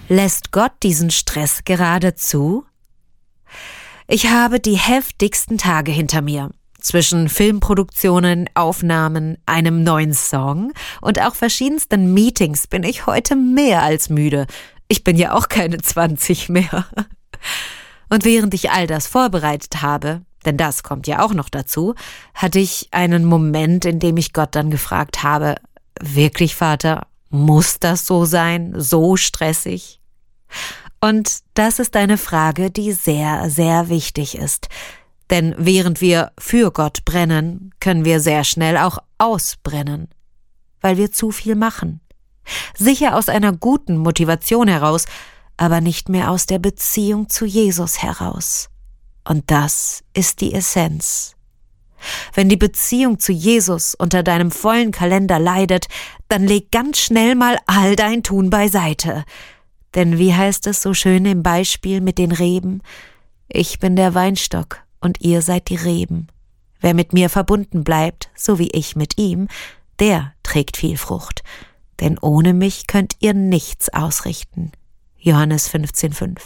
Lässt Gott diesen Stress gerade zu? Ich habe die heftigsten Tage hinter mir. Zwischen Filmproduktionen, Aufnahmen, einem neuen Song und auch verschiedensten Meetings bin ich heute mehr als müde. Ich bin ja auch keine 20 mehr. Und während ich all das vorbereitet habe, denn das kommt ja auch noch dazu, hatte ich einen Moment, in dem ich Gott dann gefragt habe, wirklich, Vater, muss das so sein, so stressig? Und das ist eine Frage, die sehr, sehr wichtig ist. Denn während wir für Gott brennen, können wir sehr schnell auch ausbrennen, weil wir zu viel machen. Sicher aus einer guten Motivation heraus, aber nicht mehr aus der Beziehung zu Jesus heraus. Und das ist die Essenz. Wenn die Beziehung zu Jesus unter deinem vollen Kalender leidet, dann leg ganz schnell mal all dein Tun beiseite. Denn wie heißt es so schön im Beispiel mit den Reben? Ich bin der Weinstock und ihr seid die Reben. Wer mit mir verbunden bleibt, so wie ich mit ihm, der trägt viel Frucht. Denn ohne mich könnt ihr nichts ausrichten. Johannes 15,5.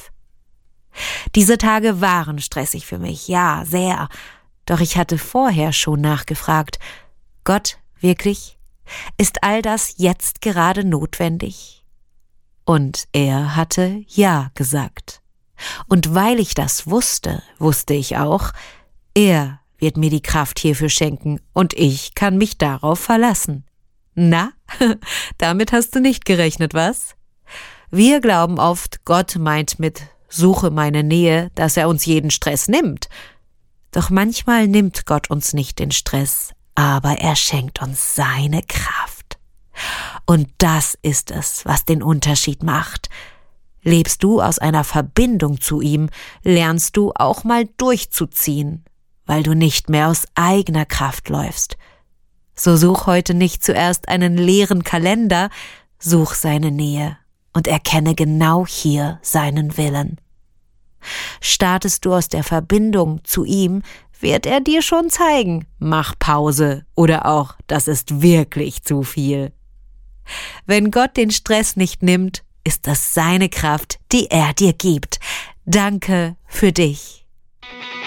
Diese Tage waren stressig für mich, ja, sehr. Doch ich hatte vorher schon nachgefragt, Gott, wirklich? Ist all das jetzt gerade notwendig? Und er hatte Ja gesagt. Und weil ich das wusste, wusste ich auch, er wird mir die Kraft hierfür schenken und ich kann mich darauf verlassen. Na, damit hast du nicht gerechnet, was? Wir glauben oft, Gott meint mit Suche meine Nähe, dass er uns jeden Stress nimmt. Doch manchmal nimmt Gott uns nicht den Stress, aber er schenkt uns seine Kraft. Und das ist es, was den Unterschied macht. Lebst du aus einer Verbindung zu ihm, lernst du auch mal durchzuziehen, weil du nicht mehr aus eigener Kraft läufst. So such heute nicht zuerst einen leeren Kalender, such seine Nähe und erkenne genau hier seinen Willen. Startest du aus der Verbindung zu ihm, wird er dir schon zeigen, mach Pause oder auch, das ist wirklich zu viel. Wenn Gott den Stress nicht nimmt, ist das seine Kraft, die er dir gibt. Danke für dich.